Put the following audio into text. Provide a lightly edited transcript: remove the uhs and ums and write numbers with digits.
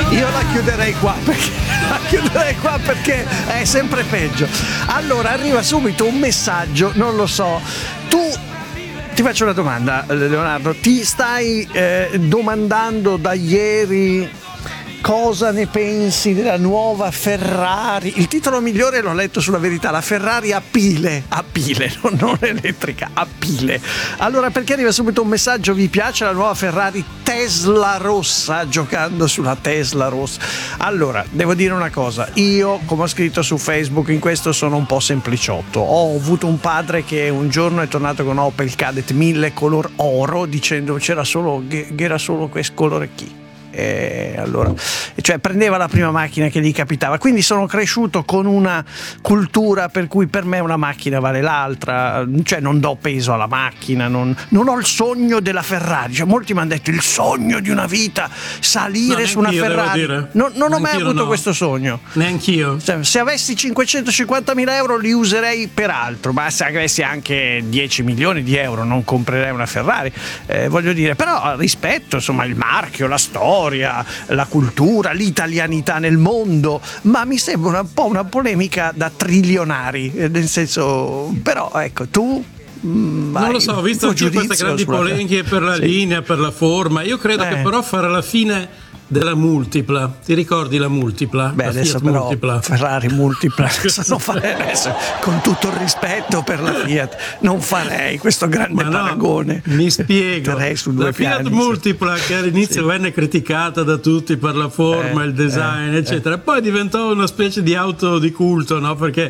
Io la chiuderei qua perché è sempre peggio. Allora arriva subito un messaggio, non lo so, ti faccio una domanda, Leonardo, ti stai domandando da ieri cosa ne pensi della nuova Ferrari? Il titolo migliore l'ho letto sulla Verità, la Ferrari a pile, non elettrica, a pile. Allora, perché arriva subito un messaggio, vi piace la nuova Ferrari Tesla rossa, giocando sulla Tesla rossa? Allora, devo dire una cosa, io, come ho scritto su Facebook, in questo sono un po' sempliciotto. Ho avuto un padre che un giorno è tornato con Opel Kadett 1000 color oro, dicendo che era solo questo colore chi. Allora, cioè prendeva la prima macchina che gli capitava, quindi sono cresciuto con una cultura per cui per me una macchina vale l'altra, cioè non do peso alla macchina, non ho il sogno della Ferrari, cioè, molti mi hanno detto il sogno di una vita, salire su una Ferrari, non ho mai avuto questo sogno, neanch'io, cioè, se avessi 550.000 euro li userei per altro, ma se avessi anche 10 milioni di euro non comprerei una Ferrari, voglio dire, però rispetto insomma il marchio, la storia, la cultura, l'italianità nel mondo, ma mi sembra un po' una polemica da trilionari, nel senso, però ecco, tu non lo so, ho visto anche queste grandi polemiche per la linea, per la forma, io credo che però fare la fine della multipla, ti ricordi la multipla? Beh, la adesso Fiat però multipla. Ferrari multipla, non farei adesso, con tutto il rispetto per la Fiat, non farei questo grande paragone. Mi spiego, su due la Fiat piani, multipla che all'inizio venne criticata da tutti per la forma, il design eccetera, poi diventò una specie di auto di culto, no? Perché